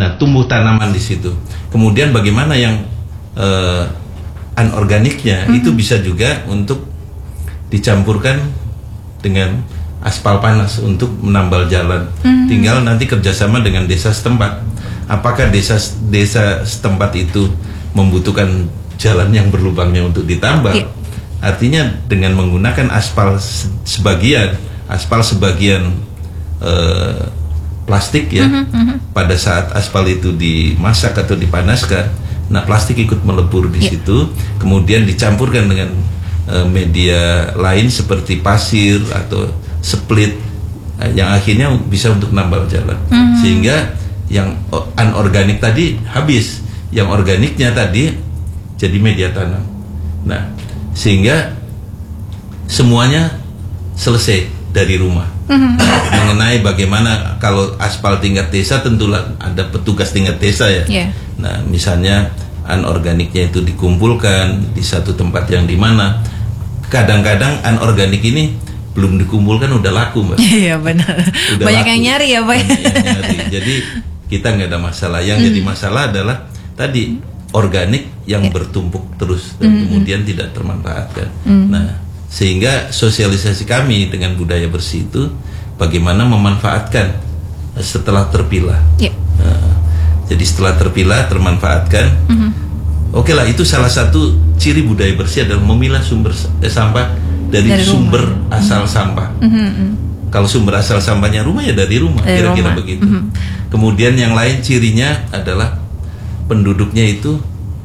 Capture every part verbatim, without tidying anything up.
Nah, tumbuh tanaman di situ. Kemudian bagaimana yang uh, anorganiknya mm-hmm. itu bisa juga untuk dicampurkan dengan aspal panas untuk menambal jalan. Mm-hmm. Tinggal nanti kerjasama dengan desa setempat. Apakah desa desa setempat itu membutuhkan jalan yang berlubangnya untuk ditambal? Yeah. Artinya dengan menggunakan aspal sebagian, aspal sebagian eh, plastik ya. Mm-hmm, mm-hmm. Pada saat aspal itu dimasak atau dipanaskan, nah plastik ikut melebur di yeah. situ, kemudian dicampurkan dengan eh, media lain seperti pasir atau split, eh, yang akhirnya bisa untuk nambal jalan. Mm-hmm. Sehingga yang anorganik tadi habis, yang organiknya tadi jadi media tanam. Nah, sehingga semuanya selesai dari rumah. Mm-hmm. Mengenai bagaimana kalau aspal tingkat desa, tentulah ada petugas tingkat desa ya. Yeah. Nah, misalnya anorganiknya itu dikumpulkan di satu tempat yang di mana kadang-kadang anorganik ini belum dikumpulkan udah laku, Mbak. Iya benar. Udah banyak laku. yang nyari ya, Pak. Banyak yang nyari. Jadi kita nggak ada masalah. Yang mm. jadi masalah adalah tadi organik yang yeah. bertumpuk terus dan mm-hmm. kemudian tidak termanfaatkan. Mm. Nah, sehingga sosialisasi kami dengan budaya bersih itu bagaimana memanfaatkan setelah terpilah. Yeah. Nah, jadi setelah terpilah termanfaatkan. Mm-hmm. Oke okay lah, itu salah satu ciri budaya bersih adalah memilah sumber eh, sampah dari, dari sumber rumah. asal mm-hmm. sampah. Mm-hmm. Kalau sumber asal sampahnya rumah ya dari rumah, dari kira-kira rumah. begitu. Mm-hmm. Kemudian yang lain cirinya adalah penduduknya itu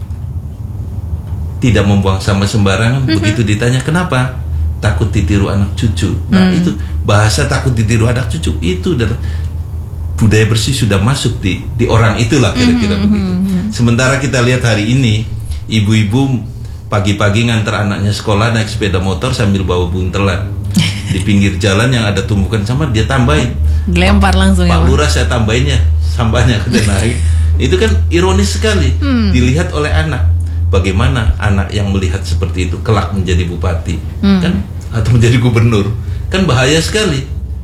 tidak membuang sampah sembarangan. Mm-hmm. Begitu ditanya kenapa, takut ditiru anak cucu. Nah mm. itu bahasa takut ditiru anak cucu itu adalah budaya bersih sudah masuk di di orang itulah kira-kira mm-hmm. begitu. Sementara kita lihat hari ini ibu-ibu pagi-pagi ngantar anaknya sekolah naik sepeda motor sambil bawa buntelan. Di pinggir jalan yang ada tumpukan sampah dia tambahin, dilempar langsung. Pak ya, Lurah saya tambahinnya sampahnya udah naik. Itu kan ironis sekali hmm. dilihat oleh anak. Bagaimana anak yang melihat seperti itu kelak menjadi bupati hmm. kan atau menjadi gubernur, kan bahaya sekali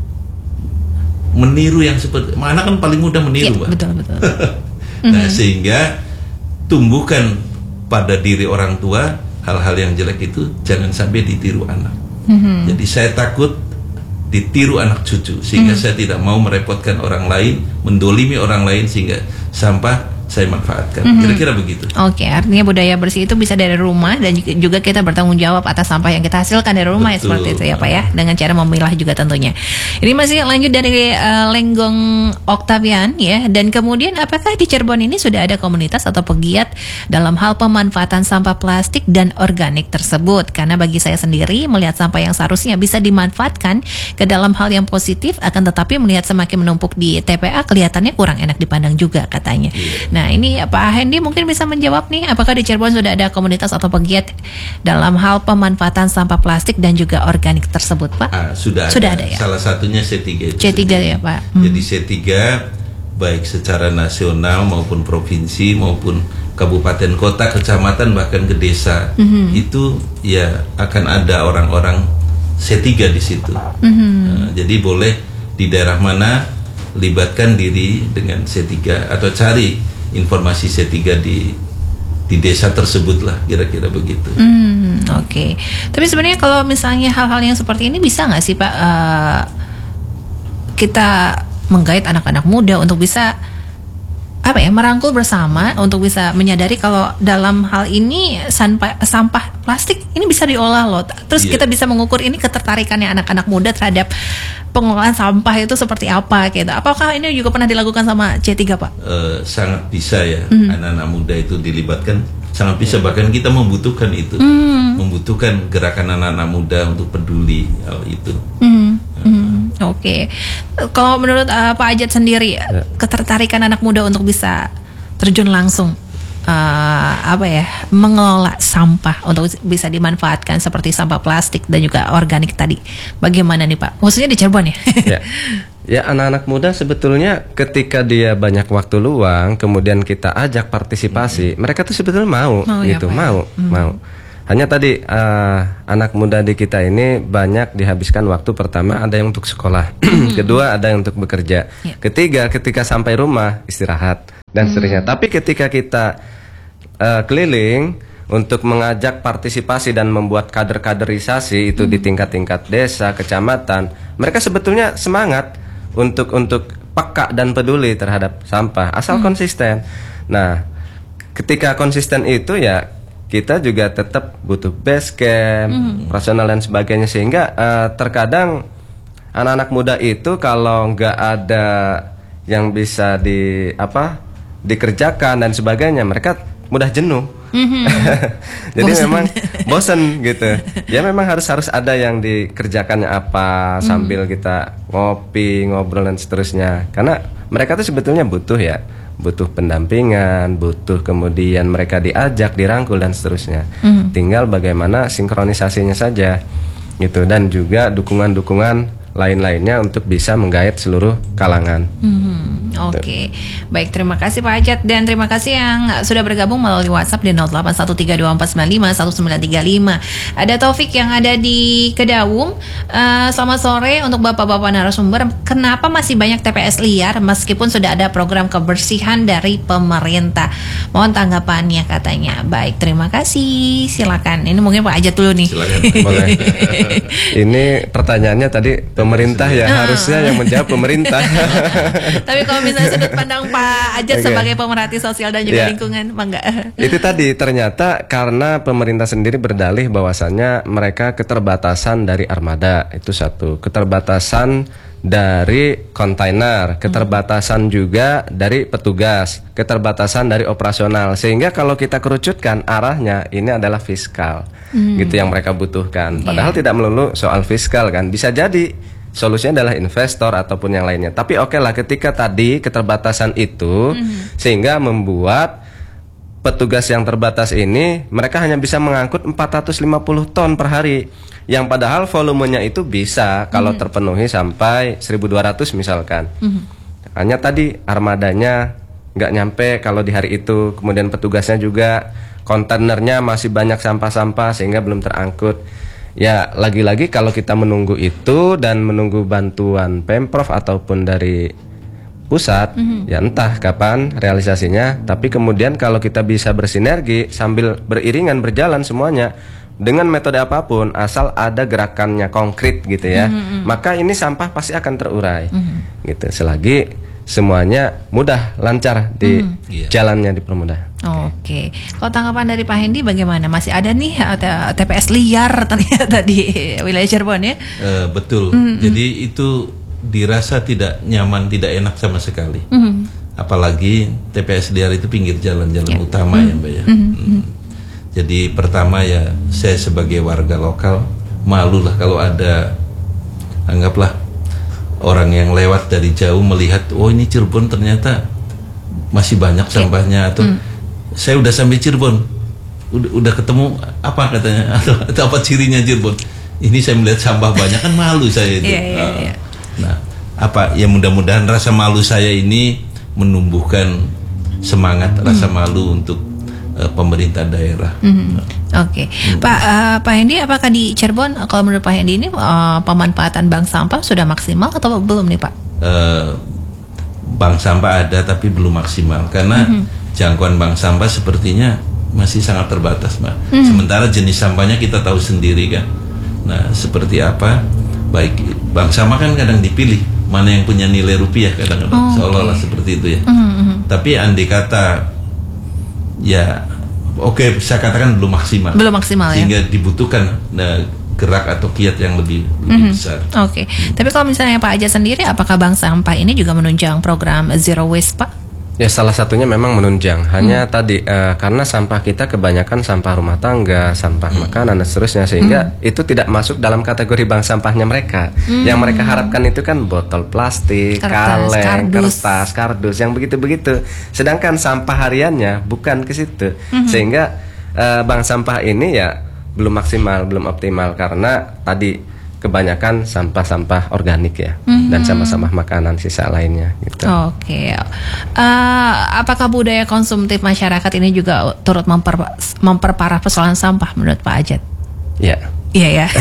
meniru yang seperti anak kan paling mudah meniru, ya, betul betul. Nah hmm. sehingga tumbuhkan pada diri orang tua hal-hal yang jelek itu jangan sampai ditiru anak. Mm-hmm. Jadi saya takut ditiru anak cucu sehingga mm. saya tidak mau merepotkan orang lain, mendolimi orang lain sehingga sampah saya manfaatkan. Mm-hmm. Kira-kira begitu. Oke, okay, artinya budaya bersih itu bisa dari rumah dan juga kita bertanggung jawab atas sampah yang kita hasilkan dari rumah. Betul. Ya seperti itu ya Pak ya, dengan cara memilah juga tentunya. Ini masih lanjut dari uh, Lenggong Oktavian ya, dan kemudian apakah di Cirebon ini sudah ada komunitas atau pegiat dalam hal pemanfaatan sampah plastik dan organik tersebut? Karena bagi saya sendiri melihat sampah yang seharusnya bisa dimanfaatkan ke dalam hal yang positif, akan tetapi melihat semakin menumpuk di T P A kelihatannya kurang enak dipandang juga katanya. Yeah. Nah ini Pak Hendi mungkin bisa menjawab nih, apakah di Cirebon sudah ada komunitas atau pegiat dalam hal pemanfaatan sampah plastik dan juga organik tersebut, Pak? Ah, sudah, sudah ada. ada ya? Salah satunya C tiga itu C tiga sendiri. Ya Pak. Hmm. Jadi C tiga baik secara nasional maupun provinsi maupun kabupaten kota, kecamatan bahkan ke desa mm-hmm. itu ya akan ada orang-orang C tiga di situ. Mm-hmm. Nah, jadi boleh di daerah mana libatkan diri dengan C tiga atau cari informasi C tiga di di desa tersebut lah, kira-kira begitu. Hmm, Oke. Okay. Tapi sebenarnya kalau misalnya hal-hal yang seperti ini bisa nggak sih Pak uh, kita menggait anak-anak muda untuk bisa apa ya merangkul bersama untuk bisa menyadari kalau dalam hal ini sampah, sampah plastik ini bisa diolah loh. Terus yeah. kita bisa mengukur ini ketertarikannya anak-anak muda terhadap pengolahan sampah itu seperti apa gitu. Apakah ini juga pernah dilakukan sama C tiga Pak? Uh, sangat bisa ya, mm. anak-anak muda itu dilibatkan, sangat bisa, bahkan kita membutuhkan itu, mm. membutuhkan gerakan anak-anak muda untuk peduli hal itu. Mm. Hmm, Oke, okay. Kalau menurut uh, Pak Ajat sendiri, ya. ketertarikan anak muda untuk bisa terjun langsung, uh, apa ya, mengelola sampah untuk bisa dimanfaatkan seperti sampah plastik dan juga organik tadi, bagaimana nih Pak? Maksudnya di Cirebon ya? Ya. Ya, anak-anak muda sebetulnya ketika dia banyak waktu luang, kemudian kita ajak partisipasi, hmm. mereka tuh sebetulnya mau, mau gitu, ya, mau, hmm. mau. Hanya tadi uh, anak muda di kita ini banyak dihabiskan waktu, pertama ada yang untuk sekolah, kedua ada yang untuk bekerja, yeah. ketiga ketika sampai rumah istirahat, dan seterusnya. Tapi ketika kita uh, keliling untuk mengajak partisipasi dan membuat kader-kaderisasi itu hmm. di tingkat-tingkat desa, kecamatan, mereka sebetulnya semangat untuk untuk peka dan peduli terhadap sampah, asal hmm. konsisten. Nah, ketika konsisten itu ya kita juga tetap butuh base camp, hmm. personal dan sebagainya, sehingga uh, terkadang anak-anak muda itu kalau nggak ada yang bisa di apa dikerjakan dan sebagainya, mereka mudah jenuh. Mm-hmm. Jadi bosen. Memang bosen gitu. Ya memang harus harus ada yang dikerjakannya apa sambil mm. kita ngopi, ngobrol dan seterusnya. Karena mereka tuh sebetulnya butuh ya, butuh pendampingan, butuh kemudian mereka diajak, dirangkul dan seterusnya. Mm. Tinggal bagaimana sinkronisasinya saja gitu, dan juga dukungan-dukungan lain-lainnya untuk bisa menggait seluruh kalangan. Hmm, Oke, okay. Baik, terima kasih Pak Ajat, dan terima kasih yang sudah bergabung melalui WhatsApp di nol delapan satu tiga dua empat sembilan lima satu sembilan tiga lima. Ada Taufik yang ada di Kedawung. Uh, selamat sore untuk bapak-bapak narasumber. Kenapa masih banyak T P S liar meskipun sudah ada program kebersihan dari pemerintah? Mohon tanggapannya katanya. Baik, terima kasih. Silakan. Ini mungkin Pak Ajat dulu nih. Silakan. Boleh. Ini pertanyaannya tadi. Pemerintah ya, ah. harusnya yang menjawab pemerintah. Tapi kalau misalnya sudut pandang Pak Ajat okay. sebagai pemerhati sosial dan juga yeah. lingkungan, mangga. Itu tadi ternyata karena pemerintah sendiri berdalih bahwasannya mereka keterbatasan dari armada, itu satu, keterbatasan dari kontainer, keterbatasan hmm. juga dari petugas, keterbatasan dari operasional, sehingga kalau kita kerucutkan arahnya ini adalah fiskal, hmm. gitu yang mereka butuhkan. Padahal yeah. tidak melulu soal fiskal kan, bisa jadi solusinya adalah investor ataupun yang lainnya. Tapi oke okay lah ketika tadi keterbatasan itu hmm. sehingga membuat petugas yang terbatas ini mereka hanya bisa mengangkut empat ratus lima puluh ton per hari. Yang padahal volumenya itu bisa kalau mm. terpenuhi sampai seribu dua ratus misalkan. Mm. Hanya tadi armadanya nggak nyampe kalau di hari itu. Kemudian petugasnya juga kontainernya masih banyak sampah-sampah sehingga belum terangkut. Ya lagi-lagi kalau kita menunggu itu dan menunggu bantuan Pemprov ataupun dari pusat, mm-hmm. ya entah kapan realisasinya. Tapi kemudian kalau kita bisa bersinergi sambil beriringan berjalan semuanya dengan metode apapun, asal ada gerakannya konkret gitu ya, mm-hmm. maka ini sampah pasti akan terurai, mm-hmm. gitu. Selagi semuanya mudah, lancar di mm-hmm. jalannya dipermudah. Oke, okay. Kalau tanggapan dari Pak Hendy bagaimana? Masih ada nih T P S liar ternyata di wilayah Cirebon ya? Uh, betul. Mm-hmm. Jadi itu dirasa tidak nyaman, tidak enak sama sekali. Mm-hmm. Apalagi T P S liar itu pinggir jalan-jalan yeah. utama mm-hmm. ya Mbak ya. Mm-hmm. Hmm. Jadi pertama ya saya sebagai warga lokal malu lah kalau ada, anggaplah orang yang lewat dari jauh melihat, oh ini Cirebon ternyata masih banyak sampahnya, atau mm. saya udah sampai Cirebon, udah, udah ketemu apa katanya, atau, atau apa cirinya Cirebon, ini saya melihat sampah banyak, kan malu saya itu. Yeah, yeah, yeah. Nah, apa ya, mudah-mudahan rasa malu saya ini menumbuhkan semangat, mm. rasa malu untuk pemerintah daerah. Mm-hmm. Oke, okay. mm. Pak uh, Pak Hendy, apakah di Cirebon kalau menurut Pak Hendy ini uh, pemanfaatan bank sampah sudah maksimal atau belum nih Pak? Uh, bank sampah ada tapi belum maksimal karena mm-hmm. jangkauan bank sampah sepertinya masih sangat terbatas, Mbak. Mm. Sementara jenis sampahnya kita tahu sendiri kan. Nah, seperti apa? Baik, bank sampah kan kadang dipilih mana yang punya nilai rupiah kadang-kadang, oh, seolah-olah okay. seperti itu ya. Mm-hmm. Tapi andai kata ya, oke, okay, saya katakan belum maksimal. Belum maksimal sehingga ya. Sehingga dibutuhkan nah, gerak atau kiat yang lebih, lebih mm-hmm. besar. Oke. Okay. Mm. Tapi kalau misalnya Pak Ajat sendiri, apakah bank sampah ini juga menunjang program Zero Waste, Pak? Ya, salah satunya memang menunjang. Hanya hmm. tadi uh, karena sampah kita kebanyakan sampah rumah tangga, sampah hmm. makanan dan seterusnya, sehingga hmm. itu tidak masuk dalam kategori bank sampahnya mereka. Hmm. Yang mereka harapkan itu kan botol plastik, kertas, kaleng, kardus. kertas, kardus, yang begitu-begitu. Sedangkan sampah hariannya bukan ke situ. Hmm. Sehingga uh, bank sampah ini ya belum maksimal, belum optimal karena tadi kebanyakan sampah-sampah organik ya, mm-hmm. dan sampah-sampah makanan sisa lainnya gitu. Oke, okay. uh, apakah budaya konsumtif masyarakat ini juga turut memper, memperparah persoalan sampah menurut Pak Ajat? Ya. Iya ya.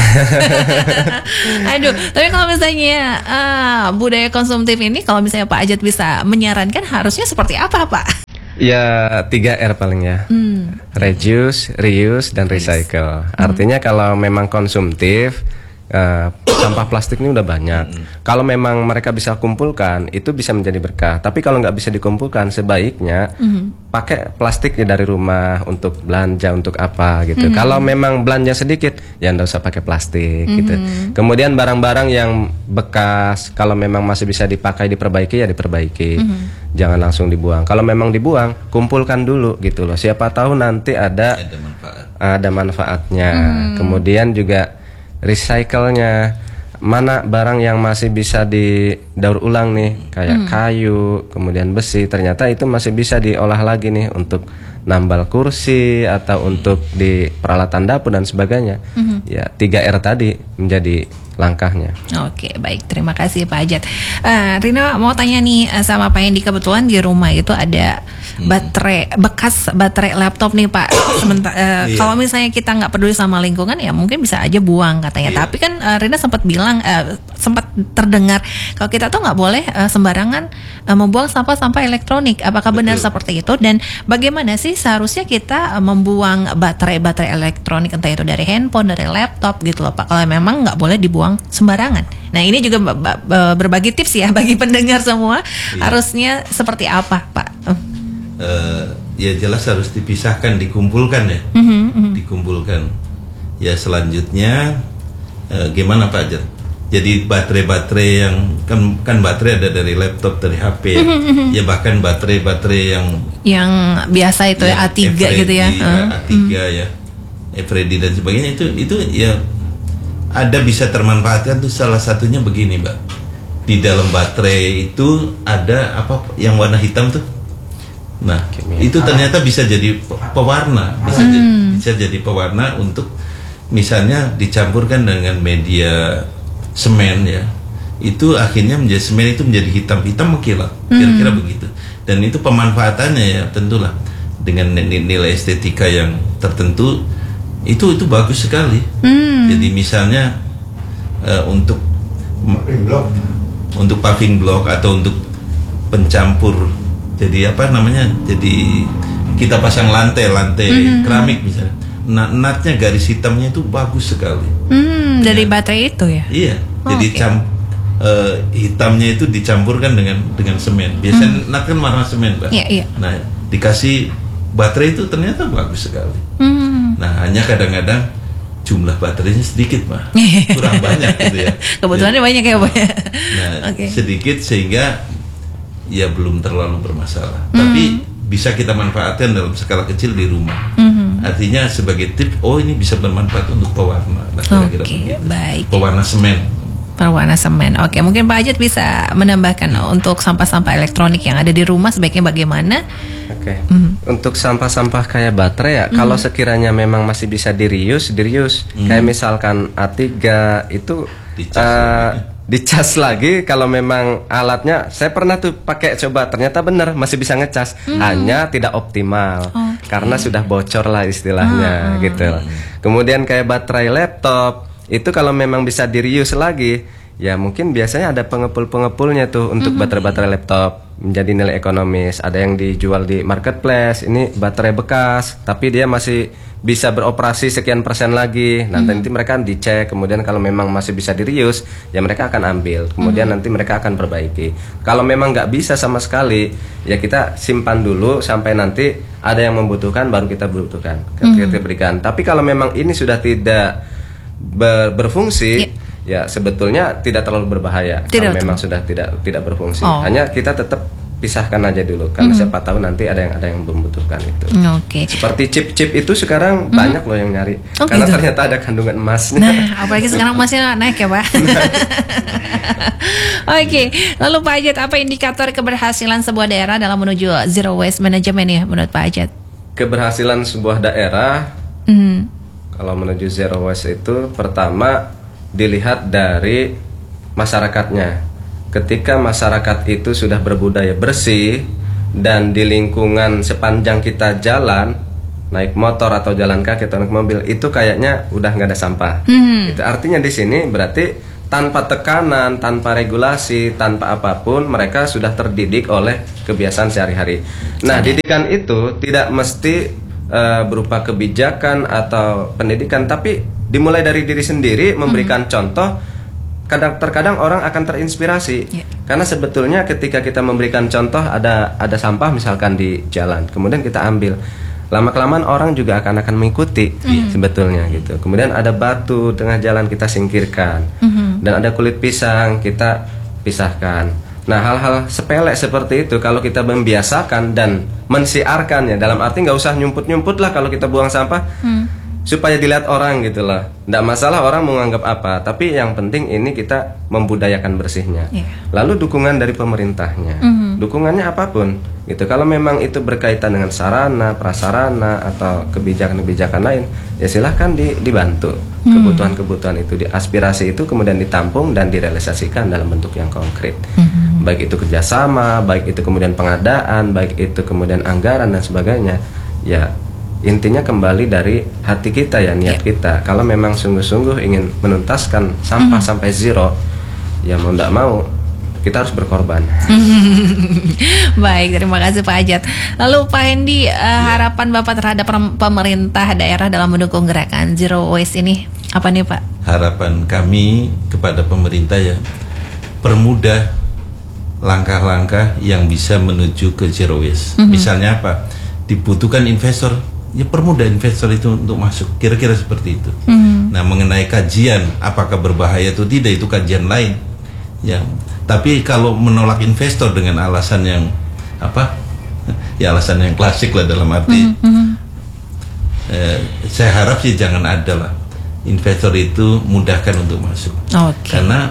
Aduh, tapi kalau misalnya uh, budaya konsumtif ini, kalau misalnya Pak Ajat bisa menyarankan harusnya seperti apa, Pak? Ya tiga R paling ya. Hmm. Reduce, reuse, dan recycle. Hmm. Artinya kalau memang konsumtif, uh, sampah plastik ini udah banyak. Hmm. Kalau memang mereka bisa kumpulkan, itu bisa menjadi berkah. Tapi kalau nggak bisa dikumpulkan, sebaiknya hmm. pakai plastiknya dari rumah untuk belanja untuk apa gitu. Hmm. Kalau memang belanja sedikit, ya nggak usah pakai plastik hmm. gitu. Kemudian barang-barang yang bekas, kalau memang masih bisa dipakai, diperbaiki ya diperbaiki. Hmm. Jangan langsung dibuang. Kalau memang dibuang, kumpulkan dulu gitu loh. Siapa tahu nanti ada ada, manfaat. ada manfaatnya. Hmm. Kemudian juga recycle-nya, mana barang yang masih bisa didaur ulang nih, kayak hmm. kayu, kemudian besi, ternyata itu masih bisa diolah lagi nih untuk nambal kursi atau untuk di peralatan dapur dan sebagainya. Hmm. Ya tiga R tadi menjadi langkahnya. Oke, baik, terima kasih Pak Ajat. Uh, Rina mau tanya nih sama Pak Hendy, kebetulan di rumah itu ada hmm. baterai bekas baterai laptop nih Pak. Sementara uh, iya. kalau misalnya kita nggak peduli sama lingkungan ya mungkin bisa aja buang katanya. Iya. Tapi kan uh, Rina sempat bilang uh, sempat terdengar kalau kita tuh nggak boleh uh, sembarangan uh, membuang sampah-sampah elektronik. Apakah Betul. benar seperti itu? Dan bagaimana sih seharusnya kita uh, membuang baterai-baterai elektronik, entah itu dari handphone, dari laptop gitu loh Pak. Kalau memang nggak boleh dibuang sembarangan. Nah ini juga berbagi tips ya bagi pendengar semua. Iya. Harusnya seperti apa Pak? Uh, ya jelas harus dipisahkan, dikumpulkan ya, mm-hmm, mm-hmm. dikumpulkan. Ya selanjutnya uh, gimana Pak Ajat? Jadi baterai-baterai yang kan kan baterai ada dari laptop, dari H P ya, mm-hmm. ya bahkan baterai-baterai yang yang biasa itu ya A tiga gitu ya, A tiga mm. ya, Eveready dan sebagainya itu itu ya ada bisa termanfaatkan tuh. Salah satunya begini Mbak, di dalam baterai itu ada apa yang warna hitam tuh. Nah Kimia. Itu ternyata bisa jadi pewarna, bisa hmm. jadi, bisa jadi pewarna untuk misalnya dicampurkan dengan media semen ya, itu akhirnya menjadi semen itu menjadi hitam hitam mengkilat, hmm. kira-kira begitu. Dan itu pemanfaatannya ya tentulah dengan nilai estetika yang tertentu. Itu itu bagus sekali. Hmm. Jadi misalnya uh, untuk paving block, untuk paving block atau untuk pencampur. Jadi apa namanya? Jadi kita pasang lantai, lantai hmm. keramik misalnya. Nah, natnya garis hitamnya itu bagus sekali. Hmm, dari ya. baterai itu ya? Iya. Oh, jadi okay. cam uh, hitamnya itu dicampurkan dengan dengan semen. Biasanya hmm. nat kan warna semen, Pak. Iya, iya. Nah, dikasih baterai itu ternyata bagus sekali. Hmm. Nah hanya kadang-kadang jumlah baterainya sedikit Pak, kurang banyak gitu ya. Kebetulannya ya. banyak ya Pak. Nah okay. sedikit sehingga ya belum terlalu bermasalah. Mm. Tapi bisa kita manfaatkan dalam skala kecil di rumah. Mm-hmm. Artinya sebagai tip, oh ini bisa bermanfaat untuk pewarna. Nah, kira-kira okay, baik. Pewarna semen. Pewarna semen. Oke, mungkin Pak Ajat bisa menambahkan hmm. untuk sampah-sampah elektronik yang ada di rumah sebaiknya bagaimana? Oke. Hmm. Untuk sampah-sampah kayak baterai ya, hmm. kalau sekiranya memang masih bisa di-reuse, di-reuse. Hmm. Kayak misalkan A tiga itu dicas, uh, lagi. dicas lagi kalau memang alatnya saya pernah tuh pakai coba ternyata benar masih bisa ngecas, hmm. hanya tidak optimal. Okay. Karena sudah bocor lah istilahnya hmm. gitu. Kemudian kayak baterai laptop itu kalau memang bisa di-reuse lagi, ya mungkin biasanya ada pengepul-pengepulnya tuh untuk mm-hmm. baterai-baterai laptop menjadi nilai ekonomis. Ada yang dijual di marketplace, ini baterai bekas, tapi dia masih bisa beroperasi sekian persen lagi. Nah, mm-hmm. nanti mereka dicek, kemudian kalau memang masih bisa di-reuse, ya mereka akan ambil. Kemudian mm-hmm. nanti mereka akan perbaiki. Kalau memang nggak bisa sama sekali, ya kita simpan dulu sampai nanti ada yang membutuhkan, baru kita butuhkan, mm-hmm. kita berikan. Tapi kalau memang ini sudah tidak Ber, berfungsi yeah. ya sebetulnya tidak terlalu berbahaya tidak kalau memang sudah tidak tidak berfungsi. Oh. Hanya kita tetap pisahkan aja dulu karena mm-hmm. siapa tahu nanti ada yang ada yang membutuhkan itu. Okay. Seperti chip-chip itu sekarang mm-hmm. banyak loh yang nyari oh, karena gitu. Ternyata ada kandungan emasnya. Nah, apalagi sekarang emasnya naik ya, Pak. Oke, okay. Lalu Pak Ajat, apa indikator keberhasilan sebuah daerah dalam menuju zero waste management ya menurut Pak Ajat? Keberhasilan sebuah daerah mm. kalau menuju zero waste itu pertama dilihat dari masyarakatnya. Ketika masyarakat itu sudah berbudaya bersih dan di lingkungan sepanjang kita jalan, naik motor atau jalan kaki atau naik mobil, itu kayaknya udah nggak ada sampah. Hmm. Itu artinya di sini berarti tanpa tekanan, tanpa regulasi, tanpa apapun, mereka sudah terdidik oleh kebiasaan sehari-hari. Nah, didikan itu tidak mesti uh, berupa kebijakan atau pendidikan, tapi dimulai dari diri sendiri, memberikan mm-hmm. contoh. Kadang terkadang orang akan terinspirasi, yeah. karena sebetulnya ketika kita memberikan contoh, ada ada sampah misalkan di jalan, kemudian kita ambil. Lama-kelamaan orang juga akan akan mengikuti mm. sebetulnya gitu. Kemudian ada batu tengah jalan, kita singkirkan, mm-hmm. dan ada kulit pisang, kita pisahkan. Nah, hal-hal sepele seperti itu kalau kita membiasakan dan mensiarkan, ya dalam arti nggak usah nyumput-nyumput lah kalau kita buang sampah, mm. supaya dilihat orang gitu lah. Nggak masalah orang mau nganggap apa, tapi yang penting ini kita membudayakan bersihnya. Yeah. Lalu dukungan dari pemerintahnya, mm-hmm. dukungannya apapun gitu. Kalau memang itu berkaitan dengan sarana, prasarana atau kebijakan-kebijakan lain, ya silahkan di, dibantu. Mm. Kebutuhan-kebutuhan itu, di aspirasi itu kemudian ditampung dan direalisasikan dalam bentuk yang konkret. Mm-hmm. Baik itu kerjasama, baik itu kemudian pengadaan, baik itu kemudian anggaran dan sebagainya. Ya intinya kembali dari hati kita ya, niat yeah. kita. Kalau memang sungguh-sungguh ingin menuntaskan sampah mm. sampai zero, ya mau tidak mau kita harus berkorban. Baik, terima kasih Pak Ajat. Lalu Pak Hendy, uh, yeah. harapan Bapak terhadap pemerintah daerah dalam mendukung gerakan Zero Waste ini apa nih Pak? Harapan kami kepada pemerintah ya, permudah langkah-langkah yang bisa menuju ke Zero Waste. Mm-hmm. Misalnya apa? Dibutuhkan investor, ya permudah investor itu untuk masuk, kira-kira seperti itu. Mm-hmm. Nah, mengenai kajian apakah berbahaya atau tidak, itu kajian lain ya. Tapi kalau menolak investor dengan alasan yang apa ya, alasan yang klasik lah, dalam arti mm-hmm. eh, saya harap sih jangan ada lah investor itu mudahkan untuk masuk. Okay. Karena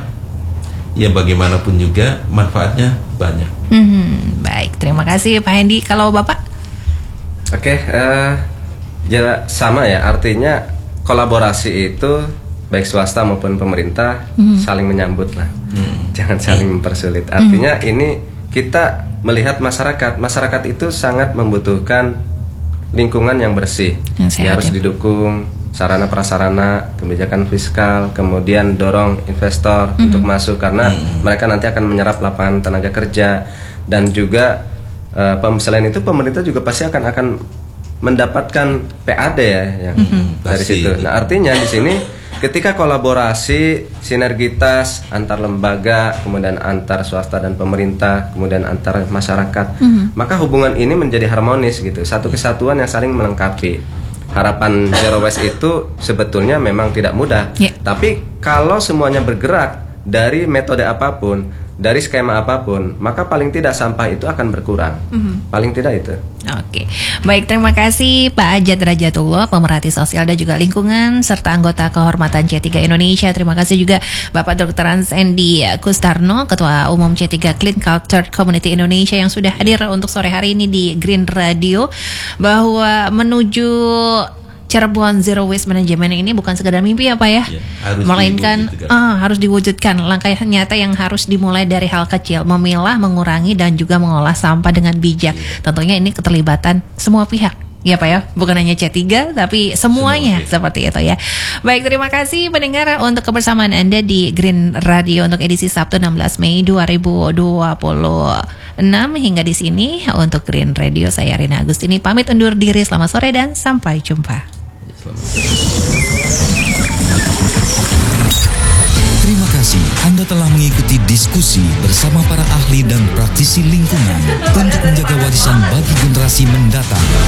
ya bagaimanapun juga manfaatnya banyak. Mm-hmm. Baik, terima kasih Pak Hendy. Kalau Bapak? Oke, okay, uh, ya sama ya, artinya kolaborasi itu baik swasta maupun pemerintah mm. saling menyambut lah, mm. jangan saling mempersulit. Artinya mm. ini kita melihat masyarakat, masyarakat itu sangat membutuhkan lingkungan yang bersih, yang sehat, ya, harus ya. Didukung sarana prasarana, kebijakan fiskal, kemudian dorong investor mm. untuk masuk karena mm. mereka nanti akan menyerap lapangan tenaga kerja, dan juga uh, selain itu pemerintah juga pasti akan akan mendapatkan P A D ya yang mm-hmm. dari pasti. Situ. Nah, artinya di sini ketika kolaborasi, sinergitas antar lembaga, kemudian antar swasta dan pemerintah, kemudian antar masyarakat, mm-hmm. maka hubungan ini menjadi harmonis gitu, satu kesatuan yang saling melengkapi. Harapan Zero Waste itu sebetulnya memang tidak mudah, yeah. tapi kalau semuanya bergerak dari metode apapun, dari skema apapun, maka paling tidak sampah itu akan berkurang. Mm-hmm. Paling tidak itu. Oke, baik, terima kasih Pak Ajat Rajatullah, pemerhati sosial dan juga lingkungan serta anggota kehormatan C tiga Indonesia. Terima kasih juga Bapak Doktor Ansendi Kustarno, Ketua Umum C tiga Clean Culture Community Indonesia yang sudah hadir untuk sore hari ini di Green Radio, bahwa menuju Cirebon Zero Waste Management ini bukan sekedar mimpi ya Pak ya, ya harus melainkan diwujudkan. Ah, harus diwujudkan. Langkah nyata yang harus dimulai dari hal kecil, memilah, mengurangi dan juga mengolah sampah dengan bijak. Ya. Tentunya ini keterlibatan semua pihak. Ya Pak ya, bukan hanya C tiga tapi semuanya Semua, seperti itu ya. Baik, terima kasih pendengar untuk kebersamaan Anda di Green Radio untuk edisi Sabtu enam belas Mei dua ribu dua puluh enam. Hingga di sini untuk Green Radio, saya Rina Agustini pamit undur diri. Selamat sore dan sampai jumpa. Terima kasih Anda telah mengikuti diskusi bersama para ahli dan praktisi lingkungan untuk menjaga warisan bagi generasi mendatang.